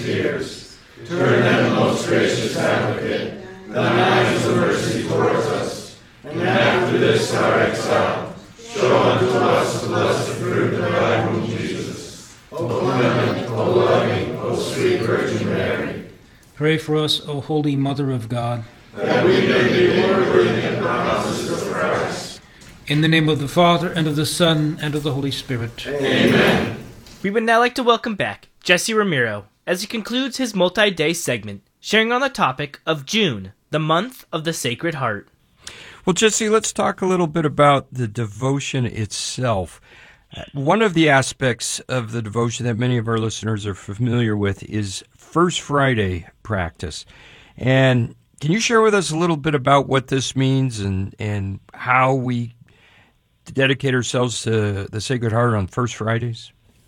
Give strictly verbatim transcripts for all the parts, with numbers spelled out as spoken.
tears. Turn then, most gracious Advocate, thine eyes of mercy towards us, and after this our exile, show unto us the blessed fruit of thy womb, Jesus. O clement, O loving, O sweet Virgin Mary. Pray for us, O Holy Mother of God, that we may be more worthy of the promises of Christ. In the name of the Father, and of the Son, and of the Holy Spirit. Amen. We would now like to welcome back Jesse Ramiro as he concludes his multi-day segment, sharing on the topic of June, the month of the Sacred Heart. Well, Jesse, let's talk a little bit about the devotion itself. One of the aspects of the devotion that many of our listeners are familiar with is First Friday practice. And can you share with us a little bit about what this means and, and how we dedicate ourselves to the Sacred Heart on First Fridays?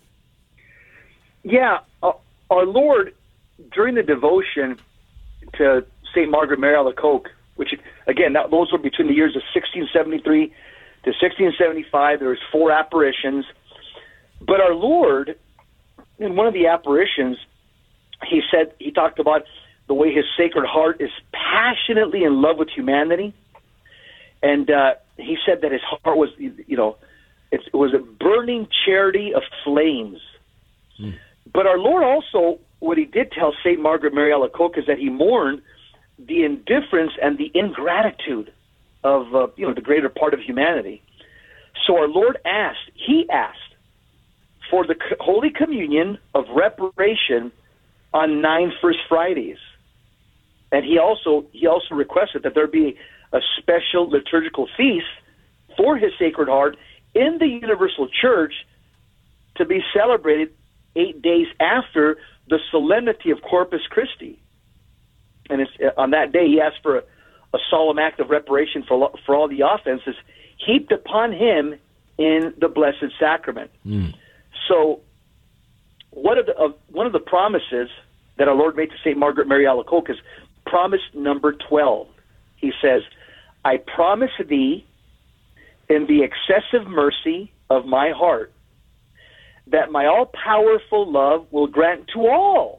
Yeah, uh, our Lord, during the devotion to Saint Margaret Mary Alacoque, which, again, that, those were between the years of sixteen seventy-three to sixteen seventy-five. There was four apparitions. But our Lord, in one of the apparitions, he said, he talked about the way his Sacred Heart is passionately in love with humanity. And uh, he said that his heart was, you know, it was a burning charity of flames. Mm. But our Lord also, what he did tell Saint Margaret Mary Alacoque is that he mourned the indifference and the ingratitude of, uh, you know, the greater part of humanity. So our Lord asked, he asked for the Holy Communion of reparation on nine First Fridays. And he also, he also requested that there be a special liturgical feast for his Sacred Heart in the Universal Church to be celebrated eight days after the solemnity of Corpus Christi. And it's, on that day, he asked for a, a solemn act of reparation for, for all the offenses heaped upon him in the Blessed Sacrament. Mm. So one of, the, uh, one of the promises that our Lord made to Saint Margaret Mary Alacoque is promise number twelve. He says, I promise thee in the excessive mercy of my heart that my all-powerful love will grant to all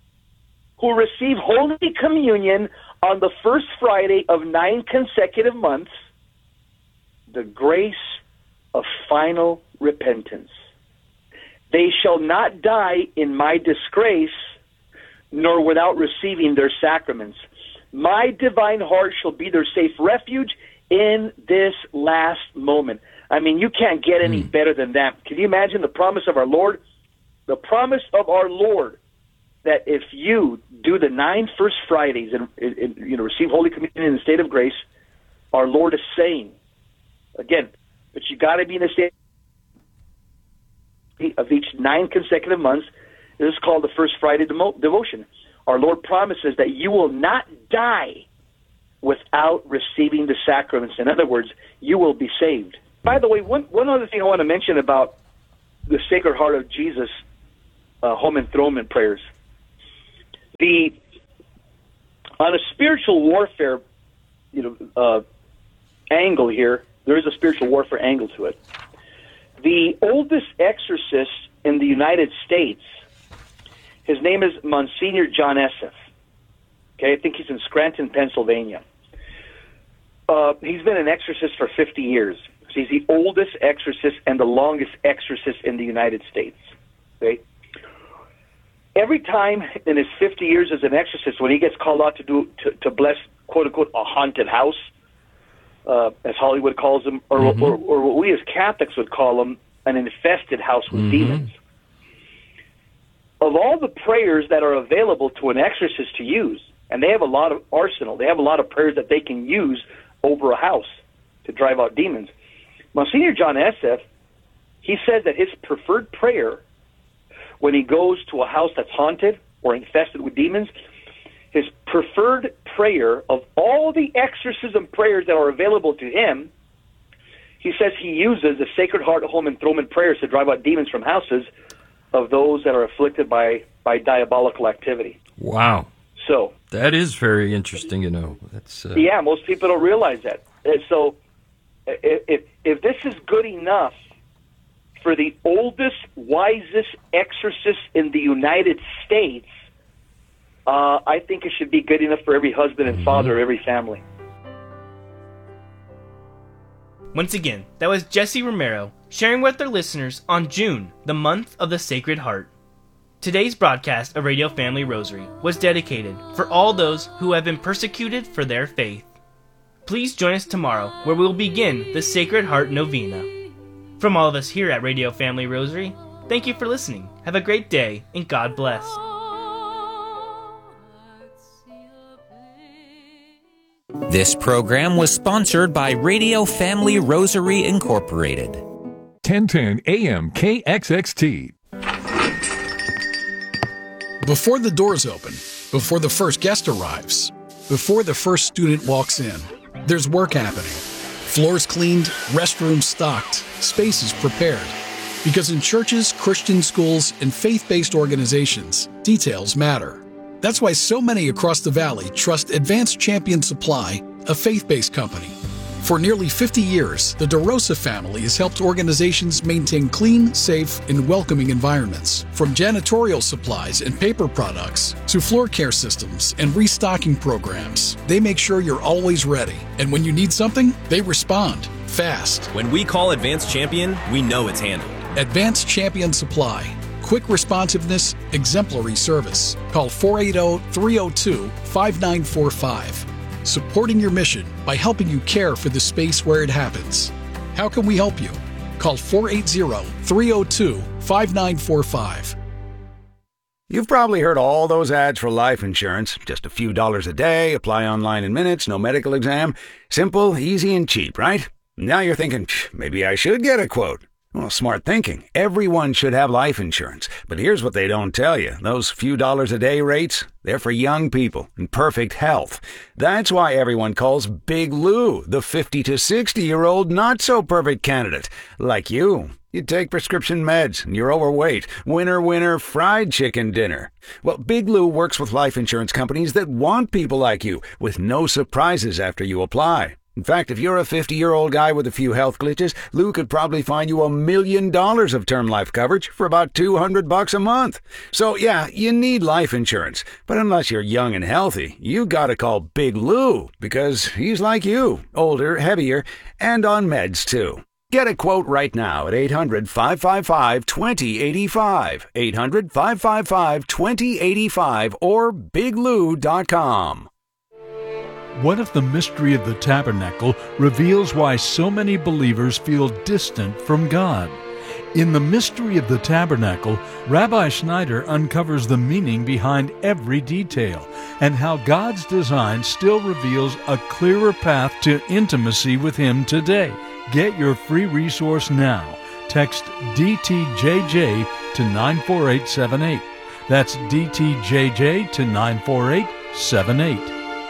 who receive Holy Communion on the first Friday of nine consecutive months the grace of final repentance. They shall not die in my disgrace, nor without receiving their sacraments. My divine heart shall be their safe refuge in this last moment. I mean, you can't get any mm. better than that. Can you imagine the promise of our Lord? The promise of our Lord that if you do the nine First Fridays and, and you know receive Holy Communion in the state of grace, our Lord is saying, again, but you got to be in the state of each nine consecutive months. This is called the First Friday demo- devotion. Our Lord promises that you will not die without receiving the sacraments. In other words, you will be saved. By the way, one, one other thing I want to mention about the Sacred Heart of Jesus uh, home enthronement prayers. The on a spiritual warfare, you know, uh, angle here, there is a spiritual warfare angle to it. The oldest exorcist in the United States, his name is Monsignor John Esseff. Okay, I think he's in Scranton, Pennsylvania. Uh, he's been an exorcist for fifty years. So he's the oldest exorcist and the longest exorcist in the United States. Okay. Every time in his fifty years as an exorcist, when he gets called out to do to, to bless, quote unquote, a haunted house, uh, as Hollywood calls them, or, mm-hmm. or or what we as Catholics would call them, an infested house with mm-hmm. demons. Of all the prayers that are available to an exorcist to use, and they have a lot of arsenal, they have a lot of prayers that they can use over a house to drive out demons. Monsignor John Esseff, he says that his preferred prayer when he goes to a house that's haunted or infested with demons, his preferred prayer of all the exorcism prayers that are available to him, he says he uses the Sacred Heart home enthronement prayers to drive out demons from houses of those that are afflicted by, by diabolical activity. Wow. So that is very interesting to know. That's uh... yeah, most people don't realize that. And so if if this is good enough for the oldest, wisest exorcist in the United States, uh, I think it should be good enough for every husband and father of every family. Once again, that was Jesse Romero sharing with our listeners on June, the month of the Sacred Heart. Today's broadcast of Radio Family Rosary was dedicated for all those who have been persecuted for their faith. Please join us tomorrow where we will begin the Sacred Heart Novena. From all of us here at Radio Family Rosary, thank you for listening. Have a great day and God bless. This program was sponsored by Radio Family Rosary Incorporated. ten ten A M K X X T. Before the doors open, before the first guest arrives, before the first student walks in, there's work happening. Floors cleaned, restrooms stocked, spaces prepared. Because in churches, Christian schools, and faith-based organizations, details matter. That's why so many across the valley trust Advanced Champion Supply, a faith-based company. For nearly fifty years, the DeRosa family has helped organizations maintain clean, safe, and welcoming environments. From janitorial supplies and paper products to floor care systems and restocking programs, they make sure you're always ready. And when you need something, they respond fast. When we call Advanced Champion, we know it's handled. Advanced Champion Supply. Quick responsiveness, exemplary service. Call four eight zero, three zero two, five nine four five. Supporting your mission by helping you care for the space where it happens. How can we help you? Call four eight zero, three zero two, five nine four five. You've probably heard all those ads for life insurance. Just a few dollars a day, apply online in minutes, no medical exam. Simple, easy, and cheap, right? Now you're thinking, maybe I should get a quote. Well, smart thinking. Everyone should have life insurance. But here's what they don't tell you. Those few dollars a day rates, they're for young people in perfect health. That's why everyone calls Big Lou the fifty to sixty-year-old not-so-perfect candidate. Like you. You take prescription meds and you're overweight. Winner, winner, fried chicken dinner. Well, Big Lou works with life insurance companies that want people like you with no surprises after you apply. In fact, if you're a fifty-year-old guy with a few health glitches, Lou could probably find you a million dollars of term life coverage for about two hundred bucks a month. So yeah, you need life insurance. But unless you're young and healthy, you gotta call Big Lou because he's like you, older, heavier, and on meds too. Get a quote right now at eight hundred, five five five, two zero eight five, eight hundred, five five five, two zero eight five, or big lou dot com. What if the mystery of the tabernacle reveals why so many believers feel distant from God? In the mystery of the tabernacle, Rabbi Schneider uncovers the meaning behind every detail and how God's design still reveals a clearer path to intimacy with Him today. Get your free resource now. Text D T J J to nine four eight seven eight. That's D T J J to nine four eight seven eight.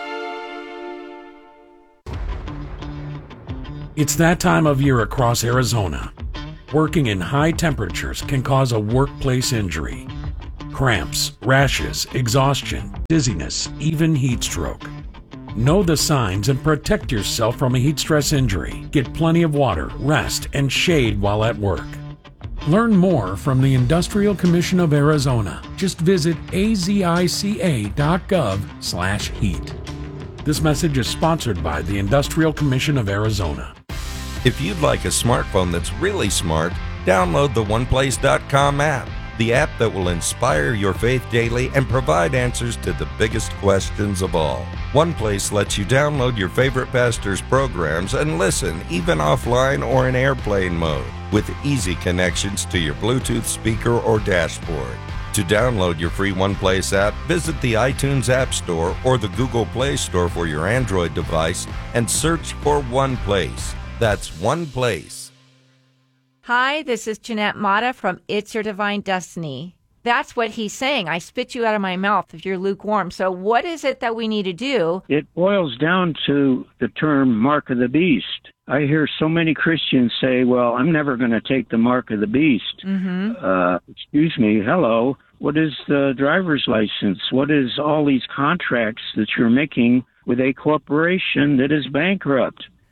It's that time of year across Arizona. Working in high temperatures can cause a workplace injury. Cramps, rashes, exhaustion, dizziness, even heat stroke. Know the signs and protect yourself from a heat stress injury. Get plenty of water, rest, and shade while at work. Learn more from the Industrial Commission of Arizona. Just visit a z i c a dot gov slash heat. This message is sponsored by the Industrial Commission of Arizona. If you'd like a smartphone that's really smart, download the one place dot com app, the app that will inspire your faith daily and provide answers to the biggest questions of all. OnePlace lets you download your favorite pastor's programs and listen, even offline or in airplane mode, with easy connections to your Bluetooth speaker or dashboard. To download your free OnePlace app, visit the iTunes App Store or the Google Play Store for your Android device and search for OnePlace. That's OnePlace. Hi, this is Jeanette Mata from It's Your Divine Destiny. That's what he's saying. I spit you out of my mouth if you're lukewarm. So what is it that we need to do? It boils down to the term mark of the beast. I hear so many Christians say, well, I'm never going to take the mark of the beast. Mm-hmm. Uh, excuse me, hello. What is the driver's license? What is all these contracts that you're making with a corporation that is bankrupt?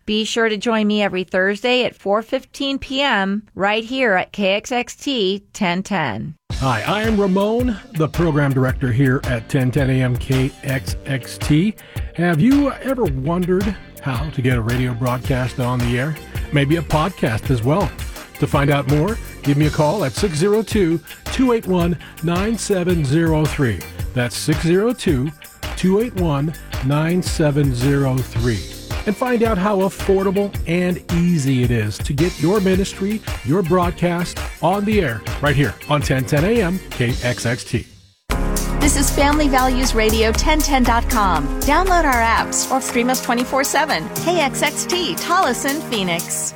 Be sure to join me every Thursday at four fifteen p.m. right here at K X X T ten ten. Hi, I am Ramon, the program director here at ten ten A M K X X T. Have you ever wondered how to get a radio broadcast on the air? Maybe a podcast as well. To find out more, give me a call at six oh two, two eight one, nine seven oh three. That's six oh two, two eight one, nine seven oh three. And find out how affordable and easy it is to get your ministry, your broadcast on the air right here on ten ten A M K X X T. This is Family Values Radio ten ten dot com. Download our apps or stream us twenty-four seven. K X X T, Tolleson, Phoenix.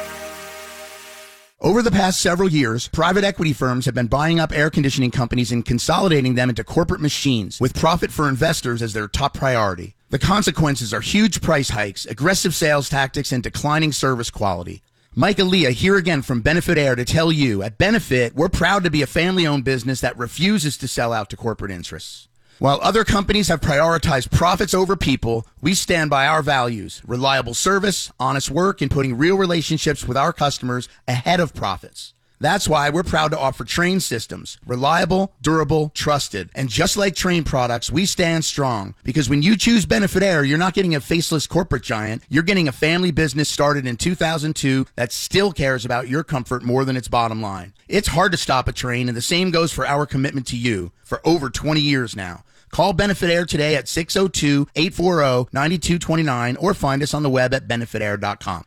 Over the past several years, private equity firms have been buying up air conditioning companies and consolidating them into corporate machines, with profit for investors as their top priority. The consequences are huge price hikes, aggressive sales tactics, and declining service quality. Mike Aaliyah here again from Benefit Air to tell you, at Benefit, we're proud to be a family-owned business that refuses to sell out to corporate interests. While other companies have prioritized profits over people, we stand by our values: reliable service, honest work, and putting real relationships with our customers ahead of profits. That's why we're proud to offer Trane systems. Reliable, durable, trusted. And just like Trane products, we stand strong. Because when you choose Benefit Air, you're not getting a faceless corporate giant. You're getting a family business started in two thousand two that still cares about your comfort more than its bottom line. It's hard to stop a Trane, and the same goes for our commitment to you for over twenty years now. Call Benefit Air today at six oh two, eight four zero, nine two two nine or find us on the web at benefit air dot com.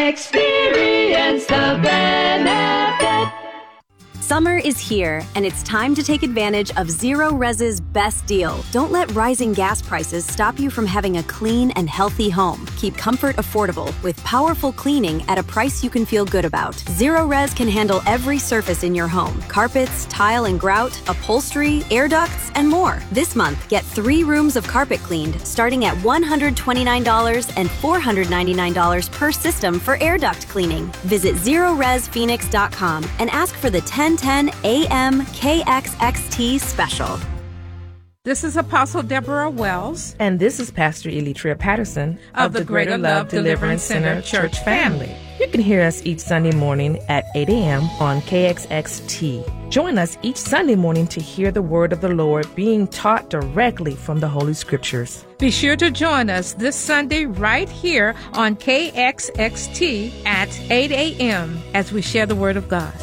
Experience the benefit. Summer is here, and it's time to take advantage of Zero Res's best deal. Don't let rising gas prices stop you from having a clean and healthy home. Keep comfort affordable with powerful cleaning at a price you can feel good about. Zero Res can handle every surface in your home: carpets, tile and grout, upholstery, air ducts, and more. This month, get three rooms of carpet cleaned, starting at one hundred twenty-nine dollars and four hundred ninety-nine dollars per system for air duct cleaning. Visit zero res phoenix dot com and ask for the ten ten A M K X X T special. This is Apostle Deborah Wells. And this is Pastor Elitria Patterson of, of the, the Greater Love Deliverance Center Church family. You can hear us each Sunday morning at eight a.m. on K X X T. Join us each Sunday morning to hear the word of the Lord being taught directly from the Holy Scriptures. Be sure to join us this Sunday right here on K X X T at eight a.m. as we share the word of God.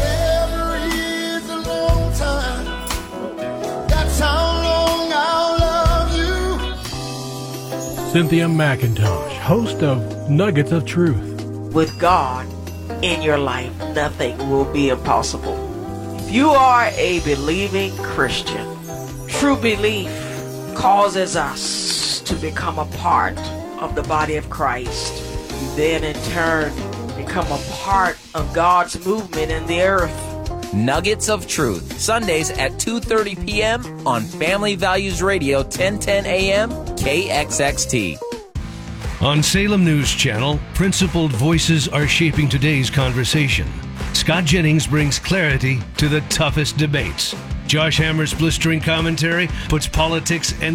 Cynthia McIntosh, host of Nuggets of Truth. With God in your life, nothing will be impossible. If you are a believing Christian, true belief causes us to become a part of the body of Christ. You then in turn become a part of God's movement in the earth. Nuggets of Truth, Sundays at two thirty p.m. on Family Values Radio, ten ten A M K X X T. On Salem News Channel, principled voices are shaping today's conversation. Scott Jennings brings clarity to the toughest debates. Josh Hammer's blistering commentary puts politics and